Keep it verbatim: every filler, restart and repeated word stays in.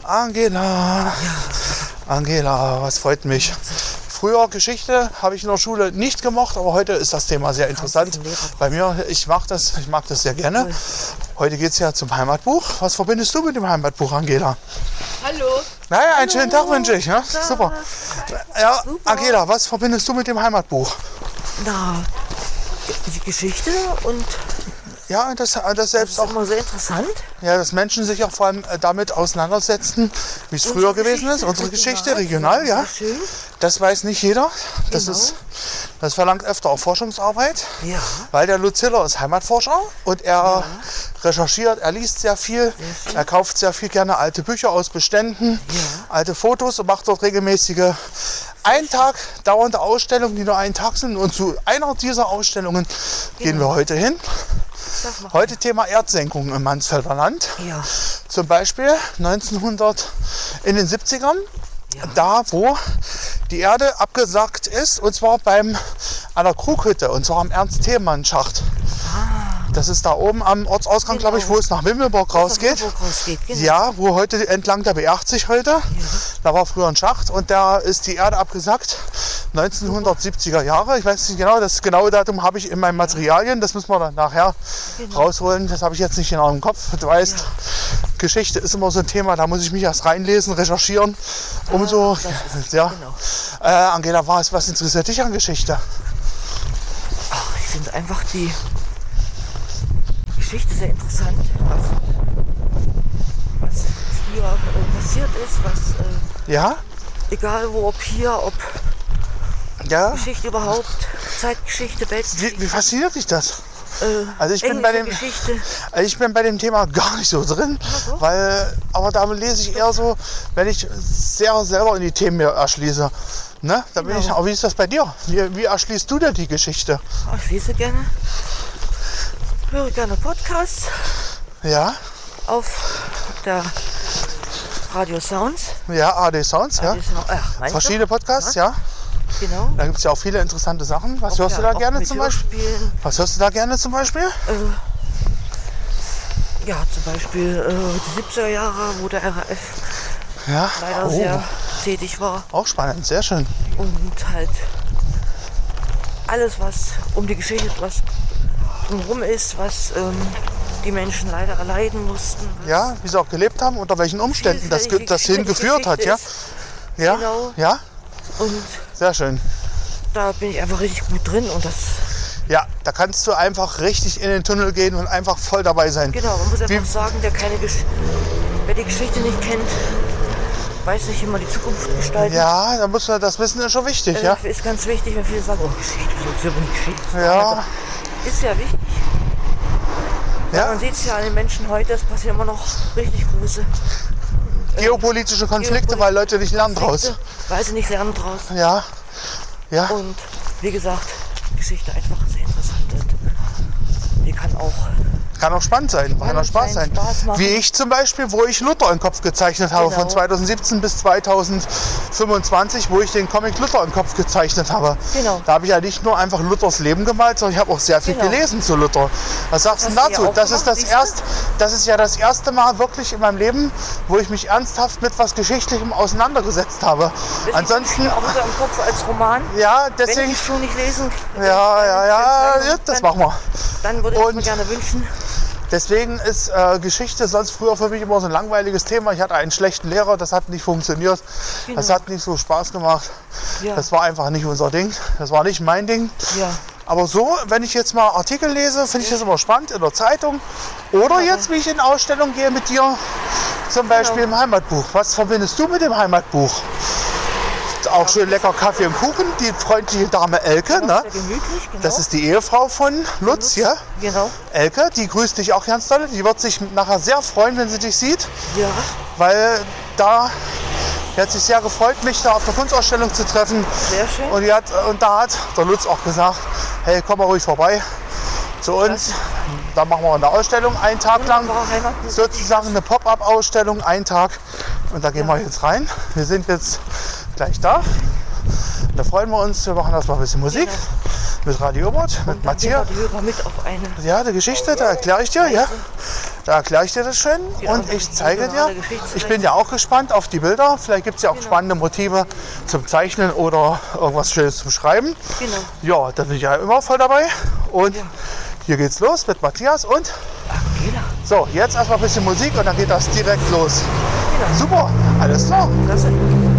Angela, Angela, was freut mich. Früher Geschichte habe ich in der Schule nicht gemocht, aber heute ist das Thema sehr interessant. Bei mir, ich mag das, ich mag das sehr gerne. Heute geht es ja zum Heimatbuch. Was verbindest du mit dem Heimatbuch, Angela? Hallo. Naja, einen Hallo. schönen Tag wünsche ich. Ne? Super. Ja, Super. Angela, was verbindest du mit dem Heimatbuch? Na, die Geschichte und... Ja, das, das selbst das auch. ist immer sehr interessant. Ja, dass Menschen sich auch vor allem damit auseinandersetzen, wie es früher gewesen ist. Unsere Geschichte, regional, ja. Schön. Das weiß nicht jeder. Das, Genau. ist, das verlangt öfter auch Forschungsarbeit. Ja. Weil der Lutz Hiller ist Heimatforscher und er Ja. recherchiert, er liest sehr viel. schön. Er kauft sehr viel gerne alte Bücher aus Beständen, Ja. alte Fotos und macht dort regelmäßige einen Tag dauernde Ausstellungen, die nur einen Tag sind. Und zu einer dieser Ausstellungen gehen wir heute hin. Das machen Heute Thema Erdsenkung im Mansfelder Land. wir. Ja. Zum Beispiel neunzehnhundert in den siebzigern, Ja. da wo die Erde abgesackt ist, und zwar beim einer Krughütte, und zwar am Ernst-Thälmann-Schacht. Das ist da oben am Ortsausgang, Genau. glaube ich, wo es nach Wimmelburg rausgeht. Wo rausgeht, genau. Ja, wo heute entlang der B achtzig heute. Da war früher ein Schacht und da ist die Erde abgesackt. neunzehnhundertsiebziger Jahre. Ich weiß nicht genau, das genaue Datum habe ich in meinen Materialien. Das müssen wir dann nachher Genau. rausholen. Das habe ich jetzt nicht genau im Kopf. Du weißt, Ja. Geschichte ist immer so ein Thema. Da muss ich mich erst reinlesen, recherchieren. Umso, das ja. Genau. Äh, Angela, was, was interessiert dich an Geschichte? Ach, ich finde einfach die Geschichte sehr interessant, was, was früher äh, passiert ist, was, äh, Ja? egal wo, ob hier, ob Ja? Geschichte überhaupt, Zeitgeschichte, Weltgeschichte, Wie, wie fasziniert dich das? äh, Also ich bin bei englische dem- Geschichte. Also ich bin bei dem Thema gar nicht so drin, so? weil, aber da lese ich eher so, wenn ich sehr selber in die Themen mir erschließe. Ne? Da bin Genau. ich, aber wie ist das bei dir? Wie, wie erschließt du dir die Geschichte? Ah, ich lese gerne, höre gerne Podcasts Ja, auf der Radio Sounds. ja, A D Sounds, ja. Radio Sounds. Ach, meinst du? Verschiedene Podcasts, ja. Genau. Da gibt es ja auch viele interessante Sachen. Was Auch hörst du ja, da auch gerne mit zum Beispiel? Hörspielen. Was hörst du da gerne zum Beispiel? Äh, ja, zum Beispiel äh, die siebziger Jahre, wo der R A F Ja. leider Oh, sehr tätig war. auch spannend, sehr schön. Und halt alles, was um die Geschichte, was drumherum ist, was ähm, die Menschen leider erleiden mussten. was Ja, wie sie auch gelebt haben, unter welchen Umständen das, ge- vielfältige das hingeführt hat, Geschichte ja. ist. Ja, Genau. ja, Und sehr schön. da bin ich einfach richtig gut drin. Und das, Ja, da kannst du einfach richtig in den Tunnel gehen und einfach voll dabei sein. genau, man muss einfach Wie- sagen, der keine Gesch wer die Geschichte nicht kennt, weiß nicht immer die Zukunft gestalten. Ja, da muss man, das Wissen ist schon wichtig, Äh, ja. Ist ganz wichtig, wenn viele sagen, oh Geschichte, so ist aber nicht Geschichte. Ja, Ist ja wichtig. ja. Man sieht es ja an den Menschen heute, es passieren immer noch richtig große Geopolitische Konflikte, Geopoli- weil Leute nicht lernen draus. Konflikte, weil sie nicht lernen draus. Ja, ja, Und wie gesagt, Geschichte einfach sehr interessant und die kann auch kann auch spannend sein, kann auch Spannend Spaß sein. sein, Spaß machen. Wie ich zum Beispiel, wo ich Luther im Kopf gezeichnet habe, Genau. von zweitausendsiebzehn bis zweitausendfünfundzwanzig, wo ich den Comic Luther im Kopf gezeichnet habe. Genau. Da habe ich ja nicht nur einfach Luthers Leben gemalt, sondern ich habe auch sehr viel Genau. gelesen zu Luther. Was sagst du Das hast du dazu? ja auch Das ist, gemacht, das, siehst du? erst, das ist ja das erste Mal wirklich in meinem Leben, wo ich mich ernsthaft mit was Geschichtlichem auseinandergesetzt habe. Das Ansonsten, liegt auch unter im Kopf als Roman. ja, Wenn deswegen, ich es schon nicht lesen kann, ja, ja, ja, ja, das machen wir. dann würde ich Und- mir gerne wünschen. Deswegen ist äh, Geschichte sonst früher für mich immer so ein langweiliges Thema. Ich hatte einen schlechten Lehrer, das hat nicht funktioniert. Genau. Das hat nicht so Spaß gemacht. Ja. Das war einfach nicht unser Ding. Das war nicht mein Ding. Ja. Aber so, wenn ich jetzt mal Artikel lese, finde ich das immer spannend in der Zeitung. Oder jetzt, wie ich in Ausstellung gehe mit dir, zum Beispiel im Heimatbuch. Was verbindest du mit dem Heimatbuch? Auch schön lecker Kaffee und Kuchen. Die freundliche Dame Elke, ne? Sehr gemütlich, genau. Das ist die Ehefrau von Lutz, ja? Genau. Elke, die grüßt dich auch ganz doll. Die wird sich nachher sehr freuen, wenn sie dich sieht, Ja. weil da, die hat sich sehr gefreut, mich da auf der Kunstausstellung zu treffen. Sehr schön. Und, die hat, und da hat der Lutz auch gesagt, hey, komm mal ruhig vorbei zu uns. Da machen wir eine Ausstellung, einen Tag lang, Wunderbare Heimatbuch. sozusagen eine Pop-up-Ausstellung, einen Tag. Und da gehen wir jetzt rein. Wir sind jetzt gleich da. Da freuen wir uns, wir machen erstmal ein bisschen Musik mit Radio Obert, mit Dann nehmen Matthias. wir die Hörer mit auf eine Ja, die Geschichte, da erkläre ich dir, ja. Da erkläre ich dir das schön Ja, und ich die zeige dir. regionale Geschichtsrechte. Ich bin ja auch gespannt auf die Bilder. Vielleicht gibt es ja auch Genau. spannende Motive zum Zeichnen oder irgendwas Schönes zum Schreiben. Genau. Ja, da bin ich ja immer voll dabei. Und hier geht's los mit Matthias und Angela. so, jetzt erstmal ein bisschen Musik und dann geht das direkt los. Genau. Super, alles klar. Klasse.